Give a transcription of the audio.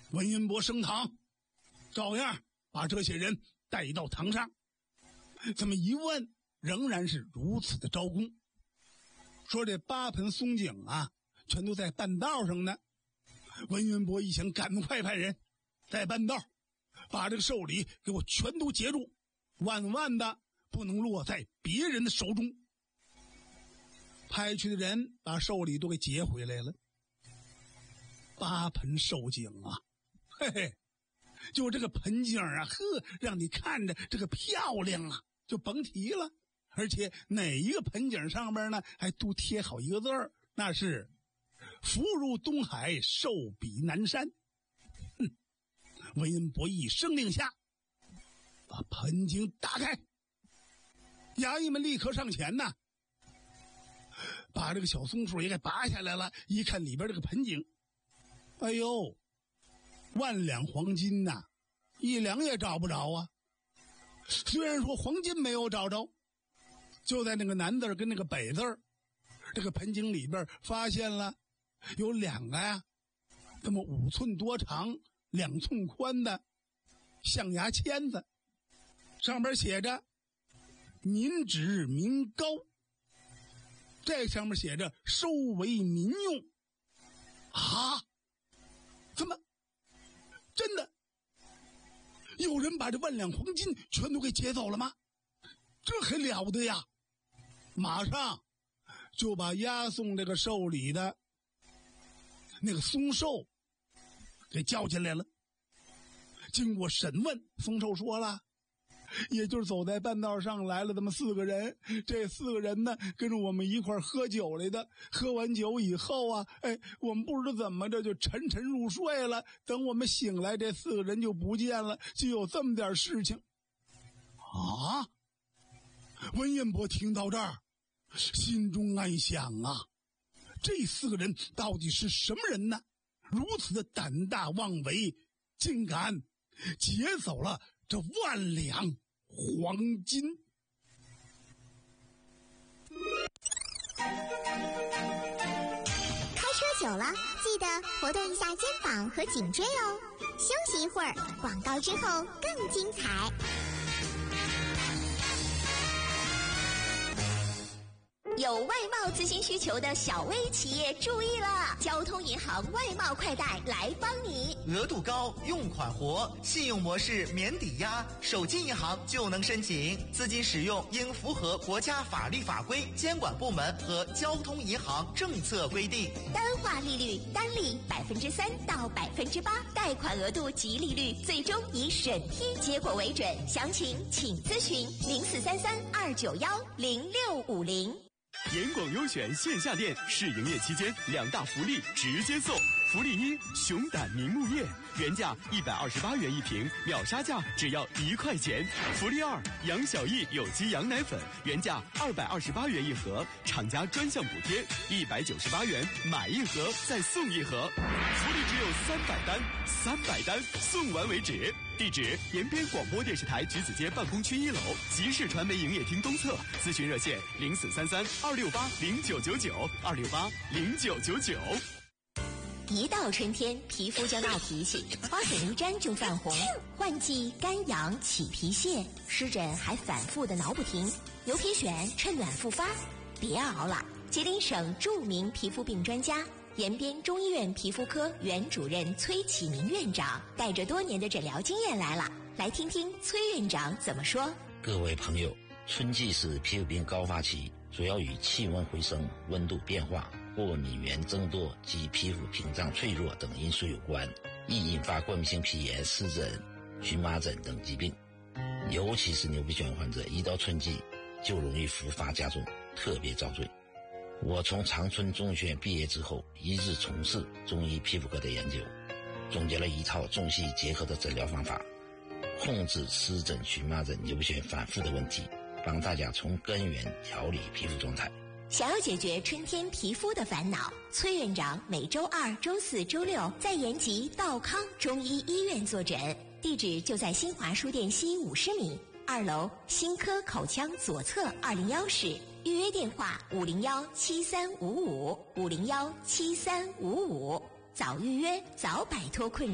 文渊博升堂，照样把这些人带到堂上。这么一问，仍然是如此的招供，说这8盆松井啊，全都在半道上呢。文渊博一想，赶快派人在半道把这个寿礼给我全都截住，万万的不能落在别人的手中。派去的人把寿礼都给截回来了。8盆寿井啊，嘿嘿，就这个盆景啊，让你看着这个漂亮啊，就甭提了。而且哪一个盆景上面呢，还都贴好一个字儿，那是福如东海，寿比南山。文渊博一声令下，把盆景打开，衙役们立刻上前呐，把这个小松树也给拔下来了。一看里边这个盆景，哎呦，1两黄金呐，1两也找不着啊。虽然说黄金没有找着，就在那个南字跟那个北字这个盆景里边发现了有2个呀，这么5寸多长2寸宽的象牙签子，上边写着民脂民膏，这上面写着收为民用。啊，怎么真的有人把这1两黄金全都给劫走了吗？这还了得呀！马上就把押送这个寿礼的那个松寿给叫进来了。经过审问，松寿说了，也就是走在半道上来了这么4个人，这4个人呢跟着我们一块喝酒来的。喝完酒以后啊，我们不知道怎么着就沉沉入睡了。等我们醒来，这4个人就不见了，就有这么点事情。啊！文彦博听到这儿，心中暗想啊，这4个人到底是什么人呢？如此的胆大妄为，竟敢劫走了这1两黄金。 开车久了，记得活动一下肩膀和颈椎哦。休息一会儿，广告之后更精彩。 有外贸咨询需求的小微企业注意了，交通银行外贸快贷来帮你。 额度高，用款活，信用模式免抵押，手机银行就能申请。资金使用应符合国家法律法规、监管部门和交通银行政策规定。 单化利率单利3%到8%，贷款额度及利率最终以审批结果为准。详情请咨询043329105650。 严广优选线下店试营业期间2大福利直接送。福利1，熊胆明目叶，原价128元一瓶，秒杀价只要1块钱。福利2，杨小艺有机羊奶粉，原价228元一盒，厂家专项补贴198元，买1盒再送1盒。福利只有300单送完为止。地址：延边广播电视台橘子街办公区1楼，集市传媒营业厅东侧。咨询热线：0433-268-0999，268-0999。 一到春天，皮肤就闹脾气，花粉一沾就泛红，换季干痒起皮屑，湿疹还反复的挠不停。牛皮癣趁暖复发，别熬了！吉林省著名皮肤病专家、延边中医院皮肤科原主任崔启明院长带着多年的诊疗经验来了，来听听崔院长怎么说。 各位朋友，春季是皮肤病高发期，主要与气温回升、温度变化、过敏源增多及皮肤屏障脆弱等因素有关，易引发过敏性皮炎、湿疹、荨麻疹等疾病。尤其是牛皮癣患者，一到春季就容易复发加重，特别遭罪。我从长春中医学院毕业之后，一直从事中医皮肤科的研究，总结了一套中西医结合的诊疗方法，控制湿疹、荨麻疹、牛皮癣反复的问题，帮大家从根源调理皮肤状态。 想要解决春天皮肤的烦恼，崔院长每周2、周4、周6在延吉道康中医医院坐诊，地址就在新华书店西50米2楼新科口腔左侧201室，预约电话501-7355，501-7355，早预约早摆脱困扰。